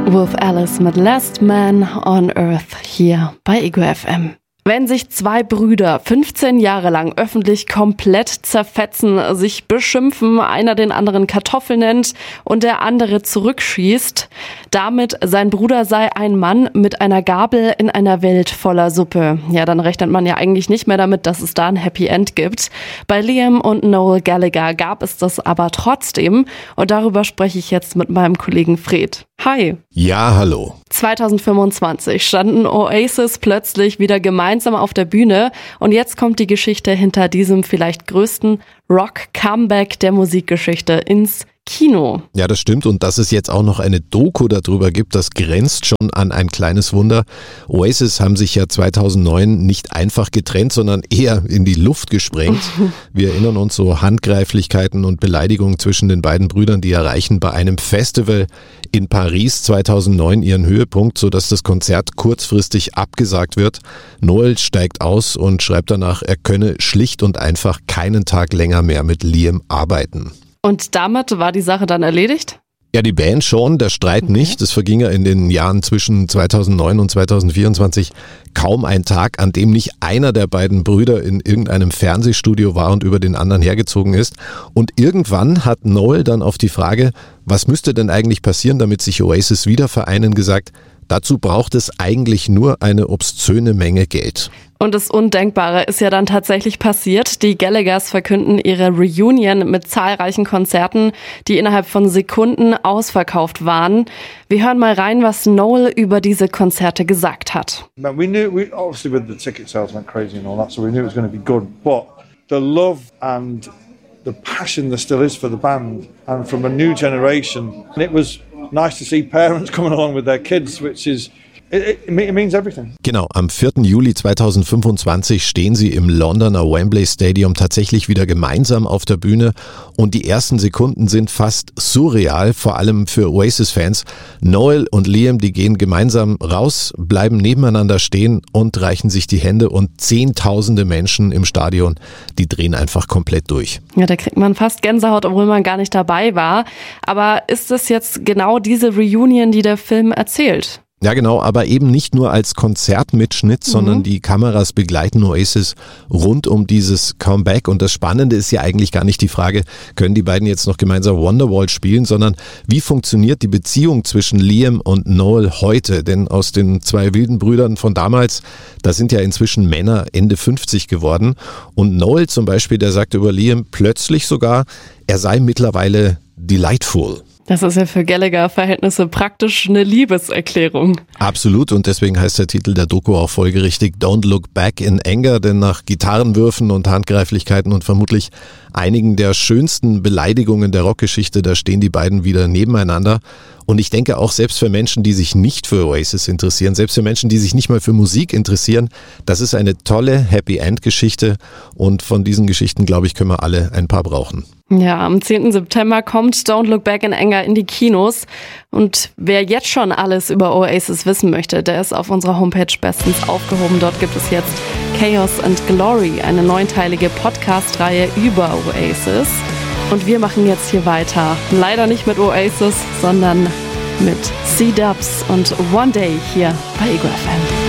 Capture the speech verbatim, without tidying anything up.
With Alice mit Last Man on Earth hier bei Ego F M. Wenn sich zwei Brüder fünfzehn Jahre lang öffentlich komplett zerfetzen, sich beschimpfen, einer den anderen Kartoffel nennt und der andere zurückschießt, damit sein Bruder sei ein Mann mit einer Gabel in einer Welt voller Suppe. Ja, dann rechnet man ja eigentlich nicht mehr damit, dass es da ein Happy End gibt. Bei Liam und Noel Gallagher gab es das aber trotzdem und darüber spreche ich jetzt mit meinem Kollegen Fred. Hi. Ja, hallo. zwanzig fünfundzwanzig standen Oasis plötzlich wieder gemeinsam auf der Bühne und jetzt kommt die Geschichte hinter diesem vielleicht größten Rock-Comeback der Musikgeschichte ins Kino. Ja, das stimmt, und dass es jetzt auch noch eine Doku darüber gibt, das grenzt schon an ein kleines Wunder. Oasis haben sich ja zweitausendneun nicht einfach getrennt, sondern eher in die Luft gesprengt. Wir erinnern uns, so Handgreiflichkeiten und Beleidigungen zwischen den beiden Brüdern, die erreichen bei einem Festival in Paris zweitausendneun ihren Höhepunkt, sodass das Konzert kurzfristig abgesagt wird. Noel steigt aus und schreibt danach, er könne schlicht und einfach keinen Tag länger mehr mit Liam arbeiten. Und damit war die Sache dann erledigt? Ja, die Band schon, der Streit okay. nicht. Es verging ja in den Jahren zwischen zweitausendneun und zweitausendvierundzwanzig kaum ein Tag, an dem nicht einer der beiden Brüder in irgendeinem Fernsehstudio war und über den anderen hergezogen ist. Und irgendwann hat Noel dann auf die Frage, was müsste denn eigentlich passieren, damit sich Oasis wieder vereinen, gesagt, dazu braucht es eigentlich nur eine obszöne Menge Geld. Und das Undenkbare ist ja dann tatsächlich passiert. Die Gallaghers verkünden ihre Reunion mit zahlreichen Konzerten, die innerhalb von Sekunden ausverkauft waren. Wir hören mal rein, was Noel über diese Konzerte gesagt hat. We knew, we obviously with the ticket sales went crazy and all that, so we knew it was going to be good. But the love and the passion there still is for the band and from a new generation. And it was nice to see parents coming along with their kids, which is It, it means everything. Genau, am vierten Juli zweitausendfünfundzwanzig stehen sie im Londoner Wembley Stadium tatsächlich wieder gemeinsam auf der Bühne und die ersten Sekunden sind fast surreal, vor allem für Oasis-Fans. Noel und Liam, die gehen gemeinsam raus, bleiben nebeneinander stehen und reichen sich die Hände und zehntausende Menschen im Stadion, die drehen einfach komplett durch. Ja, da kriegt man fast Gänsehaut, obwohl man gar nicht dabei war. Aber ist es jetzt genau diese Reunion, die der Film erzählt? Ja genau, aber eben nicht nur als Konzertmitschnitt, mhm. sondern die Kameras begleiten Oasis rund um dieses Comeback. Und das Spannende ist ja eigentlich gar nicht die Frage, können die beiden jetzt noch gemeinsam Wonderwall spielen, sondern wie funktioniert die Beziehung zwischen Liam und Noel heute? Denn aus den zwei wilden Brüdern von damals, da sind ja inzwischen Männer Ende fünfzig geworden. Und Noel zum Beispiel, der sagt über Liam plötzlich sogar, er sei mittlerweile delightful. Das ist ja für Gallagher-Verhältnisse praktisch eine Liebeserklärung. Absolut, und deswegen heißt der Titel der Doku auch folgerichtig Don't Look Back in Anger, denn nach Gitarrenwürfen und Handgreiflichkeiten und vermutlich einigen der schönsten Beleidigungen der Rockgeschichte, da stehen die beiden wieder nebeneinander. Und ich denke auch, selbst für Menschen, die sich nicht für Oasis interessieren, selbst für Menschen, die sich nicht mal für Musik interessieren, das ist eine tolle Happy-End-Geschichte und von diesen Geschichten, glaube ich, können wir alle ein paar brauchen. Ja, am zehnten September kommt Don't Look Back in Anger in die Kinos und wer jetzt schon alles über Oasis wissen möchte, der ist auf unserer Homepage bestens aufgehoben. Dort gibt es jetzt Chaos and Glory, eine neunteilige Podcast-Reihe über Oasis. Und wir machen jetzt hier weiter. Leider nicht mit Oasis, sondern mit C-Dubs und One Day hier bei Ego F M.